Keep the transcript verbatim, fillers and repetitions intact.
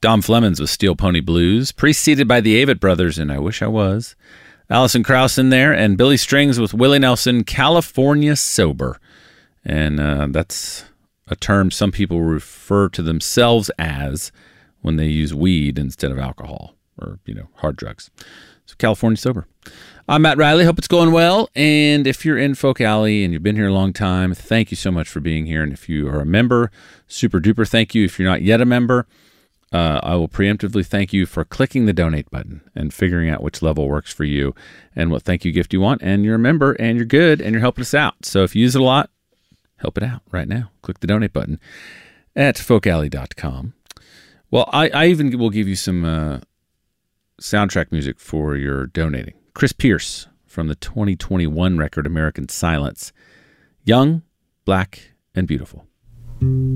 Dom Flemons with Steel Pony Blues, preceded by the Avett Brothers and I Wish I Was. Alison Krauss in there, and Billy Strings with Willie Nelson, California Sober. And uh, that's a term some people refer to themselves as when they use weed instead of alcohol or, you know, hard drugs. So California Sober. I'm Matt Riley. Hope it's going well. And if you're in Folk Alley and you've been here a long time, thank you so much for being here. And if you are a member, super duper thank you. If you're not yet a member, uh, I will preemptively thank you for clicking the donate button and figuring out which level works for you and what thank you gift you want. And you're a member and you're good and you're helping us out. So if you use it a lot, help it out right now. Click the donate button at folk alley dot com. Well, I, I even will give you some uh, soundtrack music for your donating. Chris Pierce from the twenty twenty-one record American Silence. Young, Black, and Beautiful.